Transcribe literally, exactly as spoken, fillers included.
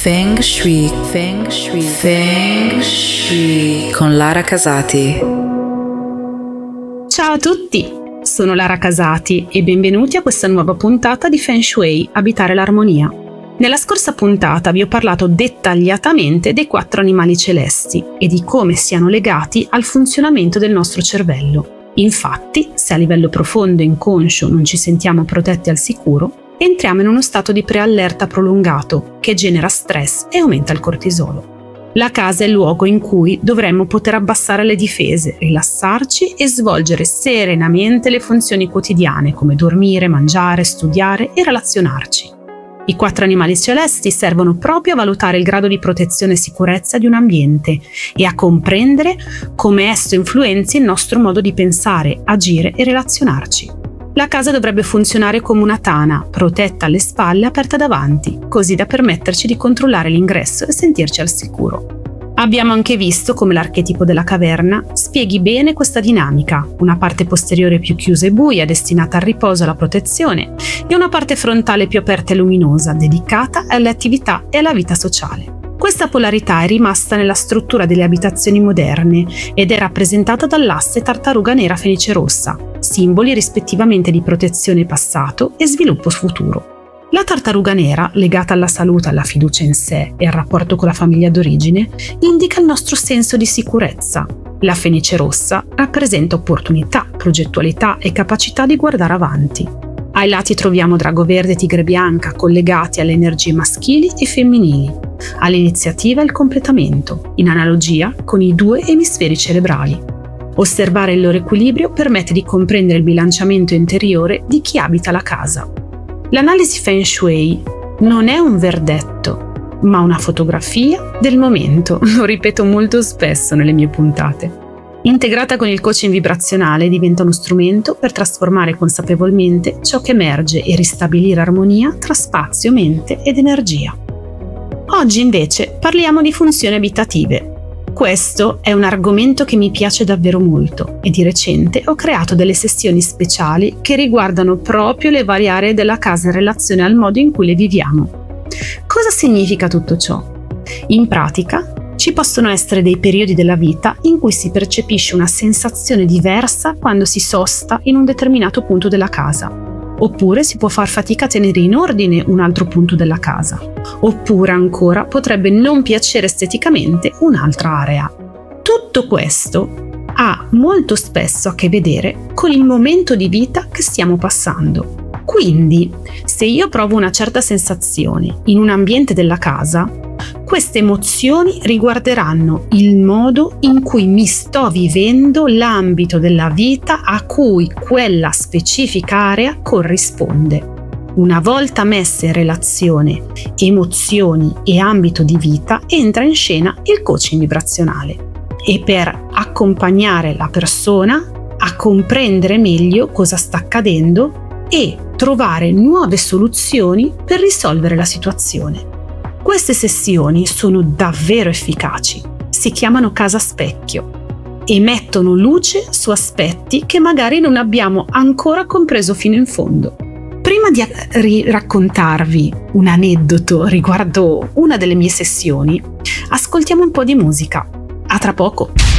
Feng Shui, Feng Shui, Feng Shui con Lara Casati. Ciao a tutti, sono Lara Casati e benvenuti a questa nuova puntata di Feng Shui, Abitare l'armonia. Nella scorsa puntata vi ho parlato dettagliatamente dei quattro animali celesti e di come siano legati al funzionamento del nostro cervello. Infatti, se a livello profondo e inconscio non ci sentiamo protetti al sicuro, entriamo in uno stato di preallerta prolungato che genera stress e aumenta il cortisolo. La casa è il luogo in cui dovremmo poter abbassare le difese, rilassarci e svolgere serenamente le funzioni quotidiane come dormire, mangiare, studiare e relazionarci. I quattro animali celesti servono proprio a valutare il grado di protezione e sicurezza di un ambiente e a comprendere come esso influenzi il nostro modo di pensare, agire e relazionarci. La casa dovrebbe funzionare come una tana, protetta alle spalle e aperta davanti, così da permetterci di controllare l'ingresso e sentirci al sicuro. Abbiamo anche visto come l'archetipo della caverna spieghi bene questa dinamica, una parte posteriore più chiusa e buia destinata al riposo e alla protezione e una parte frontale più aperta e luminosa dedicata alle attività e alla vita sociale. Questa polarità è rimasta nella struttura delle abitazioni moderne ed è rappresentata dall'asse tartaruga nera fenice rossa, simboli rispettivamente di protezione passato e sviluppo futuro. La tartaruga nera, legata alla salute, alla fiducia in sé e al rapporto con la famiglia d'origine, indica il nostro senso di sicurezza. La fenice rossa rappresenta opportunità, progettualità e capacità di guardare avanti. Ai lati troviamo drago verde e tigre bianca collegati alle energie maschili e femminili, all'iniziativa e al completamento, in analogia con i due emisferi cerebrali. Osservare il loro equilibrio permette di comprendere il bilanciamento interiore di chi abita la casa. L'analisi Feng Shui non è un verdetto, ma una fotografia del momento, lo ripeto molto spesso nelle mie puntate. Integrata con il coaching vibrazionale diventa uno strumento per trasformare consapevolmente ciò che emerge e ristabilire armonia tra spazio, mente ed energia. Oggi invece parliamo di funzioni abitative. Questo è un argomento che mi piace davvero molto e di recente ho creato delle sessioni speciali che riguardano proprio le varie aree della casa in relazione al modo in cui le viviamo. Cosa significa tutto ciò? In pratica, ci possono essere dei periodi della vita in cui si percepisce una sensazione diversa quando si sosta in un determinato punto della casa. Oppure si può far fatica a tenere in ordine un altro punto della casa. Oppure ancora potrebbe non piacere esteticamente un'altra area. Tutto questo ha molto spesso a che vedere con il momento di vita che stiamo passando. Quindi, se io provo una certa sensazione in un ambiente della casa, queste emozioni riguarderanno il modo in cui mi sto vivendo l'ambito della vita a cui quella specifica area corrisponde. Una volta messe in relazione emozioni e ambito di vita, entra in scena il coaching vibrazionale. E per accompagnare la persona a comprendere meglio cosa sta accadendo e trovare nuove soluzioni per risolvere la situazione. Queste sessioni sono davvero efficaci, si chiamano casa specchio e mettono luce su aspetti che magari non abbiamo ancora compreso fino in fondo. Prima di ri- raccontarvi un aneddoto riguardo una delle mie sessioni, ascoltiamo un po' di musica. A tra poco!